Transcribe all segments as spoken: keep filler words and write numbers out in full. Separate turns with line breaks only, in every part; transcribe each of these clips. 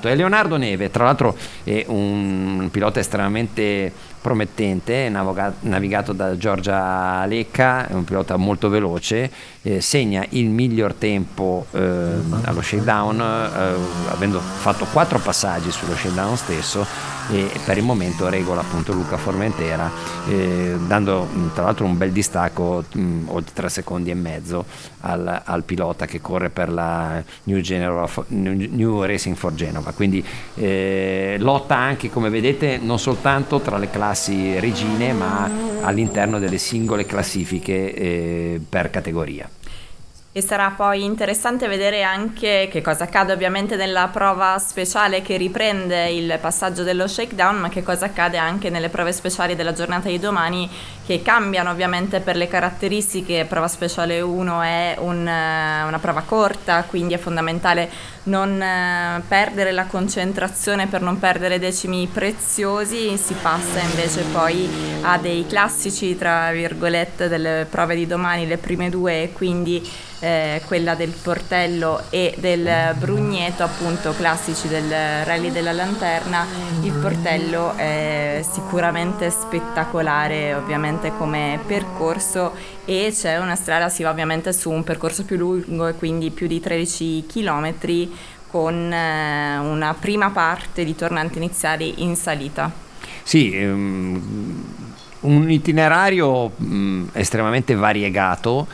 Esatto, e Leonardo Neve, tra l'altro, è un pilota estremamente promettente, navigato da Giorgia Lecca, è un pilota molto veloce, eh, segna il miglior tempo eh, allo shakedown, eh, avendo fatto quattro passaggi sullo shakedown stesso, e per il momento regola appunto Luca Formentera, eh, dando tra l'altro un bel distacco, mh, oltre tre secondi e mezzo al, al pilota che corre per la New, Genera, New Racing for Genova. Quindi eh, lotta anche, come vedete, non soltanto tra le classi regine, ma all'interno delle singole classifiche eh, per categoria.
E sarà poi interessante vedere anche che cosa accade ovviamente nella prova speciale che riprende il passaggio dello shakedown, ma che cosa accade anche nelle prove speciali della giornata di domani, che cambiano ovviamente per le caratteristiche. Prova speciale uno è un, una prova corta, quindi è fondamentale non perdere la concentrazione per non perdere decimi preziosi. Si passa invece poi a dei classici, tra virgolette, delle prove di domani, le prime due, e quindi Eh, quella del Portello e del Brugneto, appunto classici del Rally della Lanterna. Il Portello è sicuramente spettacolare ovviamente come percorso, e c'è una strada, si va ovviamente su un percorso più lungo, e quindi più di tredici chilometri, con eh, una prima parte di tornanti iniziali in salita.
Sì, um, un itinerario um, estremamente variegato,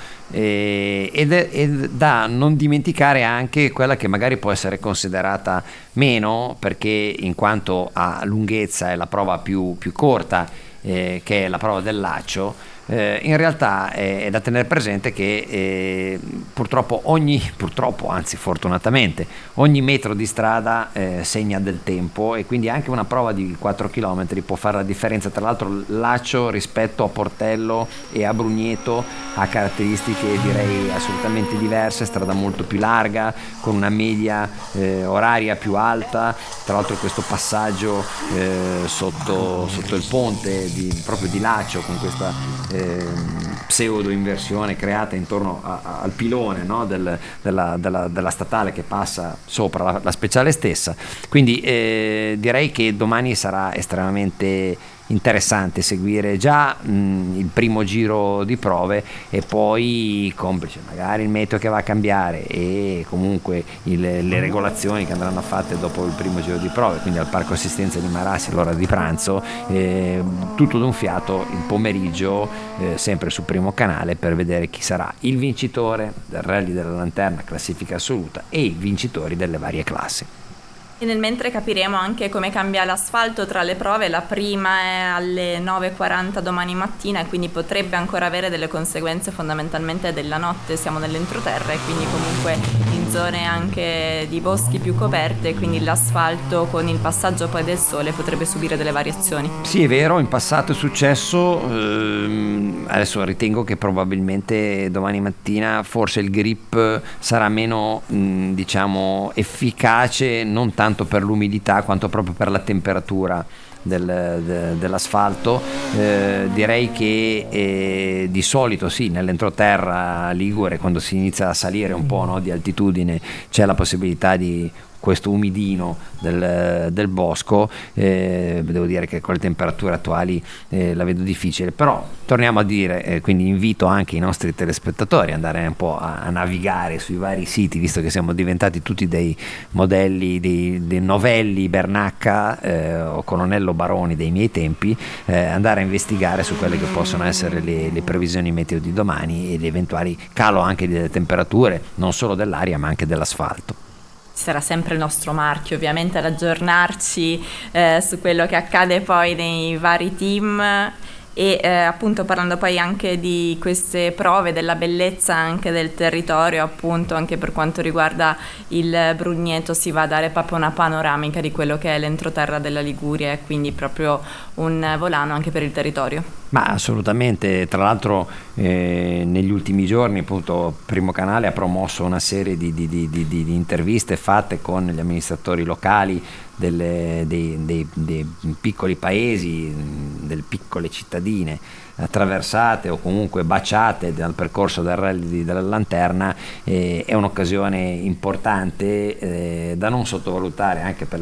eh, ed, è, ed da non dimenticare anche quella che magari può essere considerata meno, perché in quanto a lunghezza è la prova più, più corta, eh, che è la prova del Lacio. Eh, in realtà è, è da tenere presente che eh, purtroppo ogni, purtroppo anzi fortunatamente, ogni metro di strada eh, segna del tempo, e quindi anche una prova di quattro chilometri può fare la differenza. Tra l'altro Lacio rispetto a Portello e a Brugneto ha caratteristiche direi assolutamente diverse, strada molto più larga, con una media eh, oraria più alta. Tra l'altro questo passaggio eh, sotto, sotto il ponte di, proprio di Lacio, con questa eh, pseudo inversione creata intorno a, a, al pilone, no? Del, della, della, della statale che passa sopra la, la speciale stessa. Quindi eh, direi che domani sarà estremamente interessante seguire già mh, il primo giro di prove, e poi complice magari il meteo che va a cambiare, e comunque il, le regolazioni che andranno fatte dopo il primo giro di prove, quindi al parco assistenza di Marassi all'ora di pranzo, eh, tutto d'un fiato il pomeriggio, eh, sempre sul Primo Canale, per vedere chi sarà il vincitore del Rally della Lanterna classifica assoluta e i vincitori delle varie classi.
E nel mentre capiremo anche come cambia l'asfalto tra le prove. La prima è alle nove e quaranta domani mattina, e quindi potrebbe ancora avere delle conseguenze fondamentalmente della notte. Siamo nell'entroterra, e quindi comunque in zone anche di boschi più coperte, quindi l'asfalto con il passaggio poi del sole potrebbe subire delle variazioni.
Sì, è vero, in passato è successo, ehm, adesso ritengo che probabilmente domani mattina forse il grip sarà meno mh, diciamo efficace, non tanto per l'umidità quanto proprio per la temperatura del, de, dell'asfalto. Eh, direi che eh, di solito sì, nell'entroterra ligure, quando si inizia a salire un po', no, di altitudine, c'è la possibilità di questo umidino del, del bosco. Eh, devo dire che con le temperature attuali eh, la vedo difficile, però torniamo a dire, eh, quindi invito anche i nostri telespettatori ad andare un po' a, a navigare sui vari siti, visto che siamo diventati tutti dei modelli, dei, dei novelli Bernacca eh, o colonnello Baroni dei miei tempi, eh, andare a investigare su quelle che possono essere le, le previsioni meteo di domani, ed eventuali calo anche delle temperature, non solo dell'aria ma anche dell'asfalto.
Sarà sempre il nostro marchio ovviamente ad aggiornarci eh, su quello che accade poi nei vari team, e eh, appunto parlando poi anche di queste prove, della bellezza anche del territorio, appunto anche per quanto riguarda il Brugneto si va a dare proprio una panoramica di quello che è l'entroterra della Liguria, e quindi proprio un volano anche per il territorio.
Ma assolutamente, tra l'altro eh, negli ultimi giorni appunto Primo Canale ha promosso una serie di, di, di, di, di interviste fatte con gli amministratori locali delle, dei, dei, dei piccoli paesi, delle piccole cittadine attraversate o comunque baciate dal percorso del Rally della Lanterna. Eh, è un'occasione importante eh, da non sottovalutare anche per